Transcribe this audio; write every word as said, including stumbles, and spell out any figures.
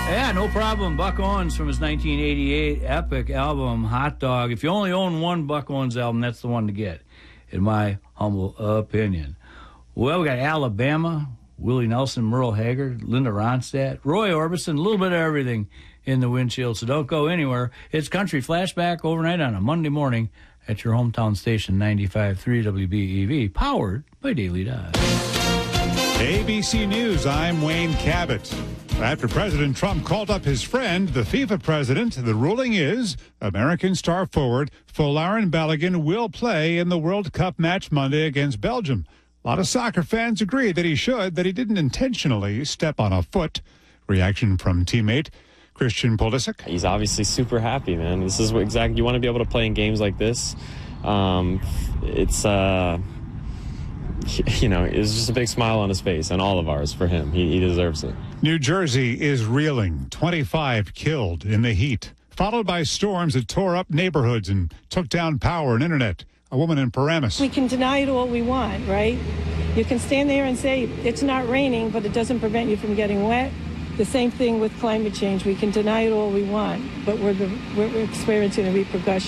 Yeah, no problem. Buck Owens from his nineteen eighty-eight epic album, Hot Dog. If you only own one Buck Owens album, that's the one to get, in my humble opinion. Well, we got Alabama, Willie Nelson, Merle Haggard, Linda Ronstadt, Roy Orbison, a little bit of everything in the windshield, so don't go anywhere. It's Country Flashback overnight on a Monday morning at your hometown station, ninety-five point three W B E V, powered by Daily Dodge. A B C News, I'm Wayne Cabot. After President Trump called up his friend, the FIFA president, the ruling is American star forward Folarin Balogun will play in the World Cup match Monday against Belgium. A lot of soccer fans agree that he should, that he didn't intentionally step on a foot. Reaction from teammate Christian Pulisic. He's obviously super happy, man. This is what exactly you want to be able to play in games like this. Um, it's, uh, you know, it's just a big smile on his face, and all of ours for him. He, he deserves it. New Jersey is reeling. twenty-five killed in the heat, followed by storms that tore up neighborhoods and took down power and internet. A woman in Paramus. We can deny it all we want, right? You can stand there and say it's not raining, but it doesn't prevent you from getting wet. The same thing with climate change. We can deny it all we want, but we're, the, we're experiencing the repercussions.